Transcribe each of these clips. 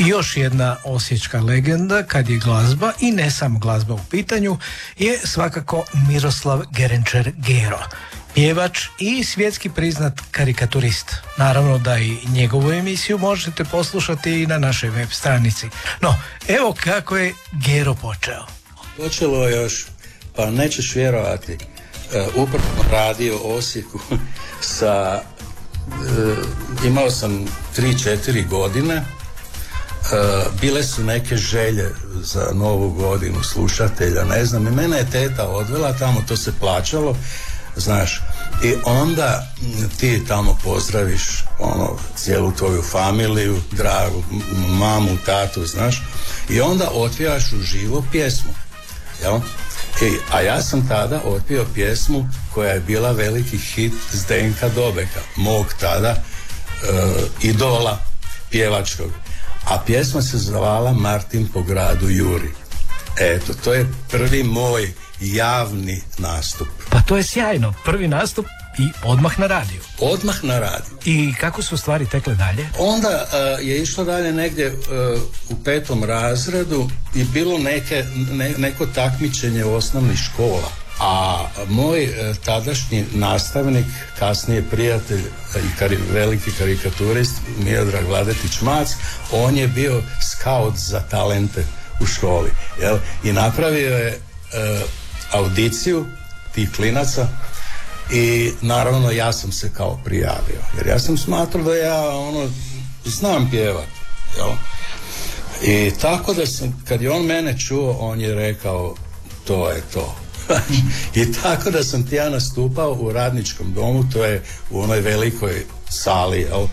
I još jedna osječka legenda kad je glazba i ne samo glazba u pitanju je svakako Miroslav Gerenčer Gero, pjevač i svjetski priznat karikaturist. Naravno da i njegovu emisiju možete poslušati i na našoj web stranici. No, evo kako je Gero počeo. Počelo još, pa nećeš vjerovati, upravo radio Osijeku sa, imao sam 3-4 godine, bile su neke želje za novu godinu slušatelja, ne znam, i mene je teta odvela tamo, to se plaćalo, znaš, i onda ti tamo pozdraviš cijelu tvoju familiju, dragu mamu, tatu, znaš, i onda otpjevaš uživo pjesmu, jel? A ja sam tada otpio pjesmu koja je bila veliki hit Zdenka Dobeka, mog tada idola pjevačkog, a pjesma se zvala Martin po gradu juri. Eto, to je prvi moj javni nastup. Pa to je sjajno, prvi nastup i odmah na radiju. Odmah na radiju. I kako su stvari tekle dalje? Onda je išlo dalje negdje u 5. razredu i bilo neko takmičenje u osnovnih škola. A moj tadašnji nastavnik, kasnije prijatelj i veliki karikaturist Miodrag Vladetić-Mac, on je bio skaut za talente u školi. Jel? I napravio je audiciju tih klinaca i naravno ja sam se kao prijavio. Jer ja sam smatrao da ja znam pjevat. Jel? I tako da sam, kad je on mene čuo, on je rekao to je to. I tako da sam ti ja nastupao u Radničkom domu, to je u onoj velikoj sali, jel?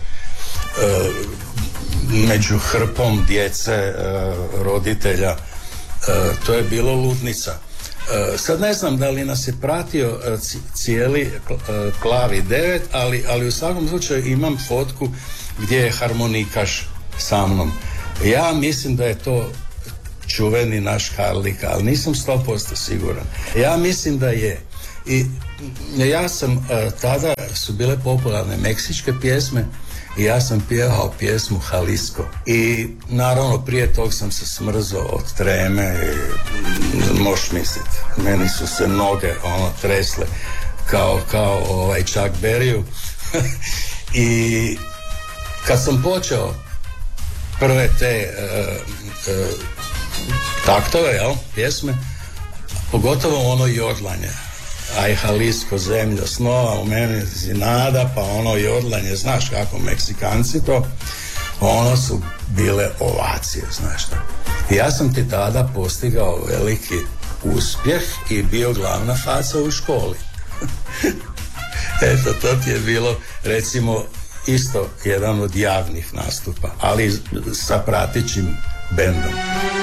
Među hrpom djece, roditelja, to je bilo ludnica. Sad ne znam da li nas je pratio cijeli Klavi 9, ali u svakom slučaju imam fotku gdje je harmonikaš sa mnom. Ja mislim da je to čuveni naš Karlika, ali nisam 100% siguran. Ja mislim da je. I ja sam, tada su bile popularne meksičke pjesme i ja sam pjevao pjesmu Jalisco. I naravno prije tog sam se smrzao od treme i možeš misliti, meni su se noge tresle kao Chuck Berryu. I kad sam počeo prve te taktove, jel, pjesme, pogotovo ono jodlanje, aj Jalisco, zemlja snova, u meni si nada, pa ono jodlanje, znaš kako Meksikanci to, su bile ovacije, znaš šta. I ja sam ti tada postigao veliki uspjeh i bio glavna faca u školi. Eto, to ti je bilo, recimo, isto jedan od javnih nastupa, ali sa pratećim bendom.